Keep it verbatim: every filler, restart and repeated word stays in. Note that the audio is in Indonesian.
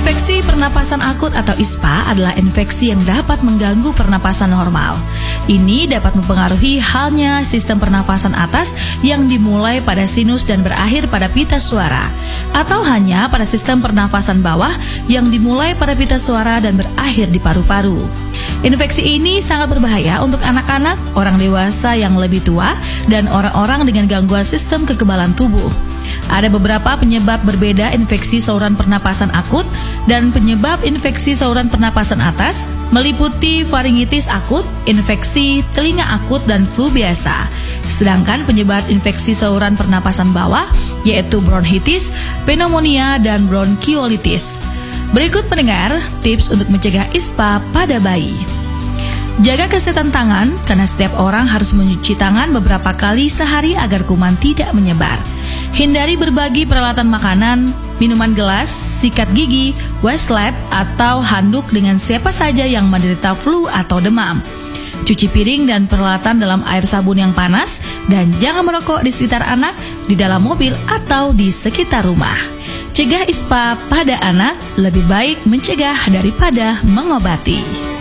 Infeksi pernapasan akut atau I S P A adalah infeksi yang dapat mengganggu pernapasan normal. Ini dapat mempengaruhi halnya sistem pernapasan atas yang dimulai pada sinus dan berakhir pada pita suara, atau hanya pada sistem pernapasan bawah yang dimulai pada pita suara dan berakhir di paru-paru. Infeksi ini sangat berbahaya untuk anak-anak, orang dewasa yang lebih tua, dan orang-orang dengan gangguan sistem kekebalan tubuh. Ada beberapa penyebab berbeda infeksi saluran pernapasan akut dan penyebab infeksi saluran pernapasan atas, meliputi faringitis akut, infeksi telinga akut, dan flu biasa. Sedangkan penyebab infeksi saluran pernapasan bawah yaitu bronkitis, pneumonia, dan bronkiolitis. Berikut pendengar tips untuk mencegah I S P A pada bayi. Jaga kesehatan tangan, karena setiap orang harus mencuci tangan beberapa kali sehari agar kuman tidak menyebar. Hindari berbagi peralatan makanan, minuman gelas, sikat gigi, wastafel, atau handuk dengan siapa saja yang menderita flu atau demam. Cuci piring dan peralatan dalam air sabun yang panas, dan jangan merokok di sekitar anak, di dalam mobil, atau di sekitar rumah. Cegah I S P A pada anak, lebih baik mencegah daripada mengobati.